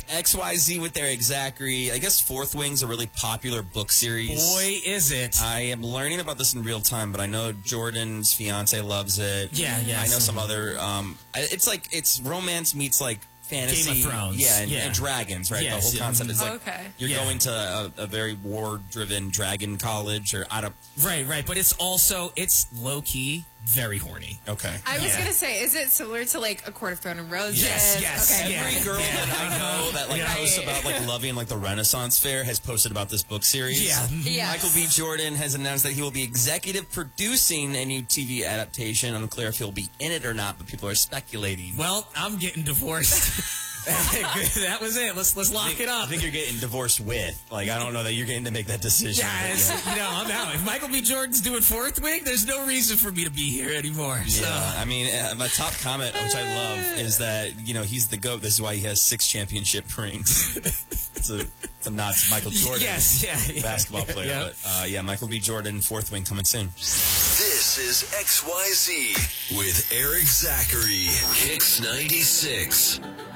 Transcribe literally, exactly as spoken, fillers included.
X Y Z with Eric Zachary. I guess Fourth Wing's a really popular book series. Boy, is it. I am learning about this in real time, but I know Jordan's fiance loves it. Yeah, yeah. I know some other, um, it's like, it's romance meets like fantasy. Game of Thrones. Yeah, and, yeah. and dragons, right? Yes, the whole concept yeah. is like, oh, okay. you're yeah. going to a, a very war-driven dragon college, or I don't... Right, right. But it's also, it's low-key very horny. Okay. I was Yeah. going to say, is it similar to like A Court of Thorn and Roses? Yes, yes, Okay. yeah. Every girl Yeah. that I know that like Yeah. posts about like loving like the Renaissance Fair has posted about this book series. Yeah. Yes. Michael B. Jordan has announced that he will be executive producing a new T V adaptation. Unclear if he'll be in it or not, but people are speculating. Well, I'm getting divorced. That was it. Let's let's lock it up. I think you're getting divorced with. Like, I don't know that you're getting to make that decision. Yes, Yeah. you know, I'm out. If Michael B. Jordan's doing Fourth Wing, there's no reason for me to be here anymore. So. Yeah, I mean, uh, my top comment, which I love, is that, you know, he's the GOAT. This is why he has six championship rings. it's, a, it's a nod to Michael Jordan. Yes, yeah. yeah basketball yeah, player. Yeah. But, uh, yeah, Michael B. Jordan, Fourth Wing, coming soon. This is X Y Z with Eric Zachary. Kicks ninety-six.